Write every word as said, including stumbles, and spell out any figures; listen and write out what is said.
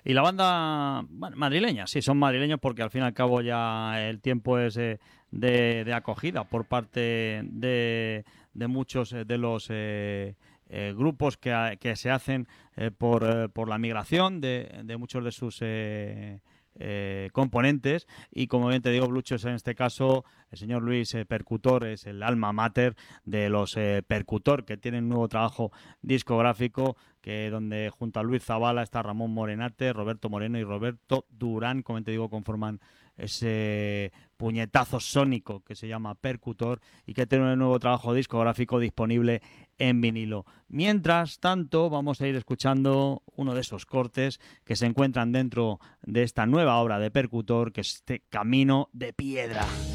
Y la banda, bueno, madrileña, sí, son madrileños porque al fin y al cabo ya el tiempo es eh, de, de acogida por parte de, de muchos eh, de los eh, eh, grupos que, ha- que se hacen eh, por, eh, por la migración de, de muchos de sus eh, eh, componentes. Y como bien te digo, Bluchos en este caso, el señor Luis eh, Percutor es el alma mater de los eh, Percutor, que tienen un nuevo trabajo discográfico que donde junto a Luis Zavala está Ramón Morenate, Roberto Moreno y Roberto Durán, como te digo, conforman ese puñetazo sónico que se llama Percutor y que tiene un nuevo trabajo discográfico disponible en vinilo. Mientras tanto, vamos a ir escuchando uno de esos cortes que se encuentran dentro de esta nueva obra de Percutor, que es este Camino de Piedra.